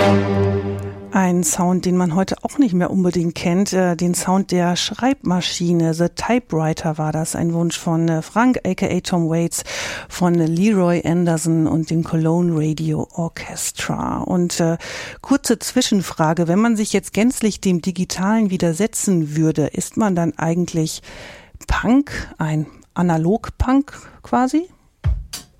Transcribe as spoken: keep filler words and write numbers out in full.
Ein Sound, den man heute auch nicht mehr unbedingt kennt, äh, den Sound der Schreibmaschine. The Typewriter war das, ein Wunsch von äh, Frank, aka Tom Waits, von äh, Leroy Anderson und dem Cologne Radio Orchestra. Und äh, kurze Zwischenfrage, wenn man sich jetzt gänzlich dem Digitalen widersetzen würde, ist man dann eigentlich Punk, ein Analog-Punk quasi?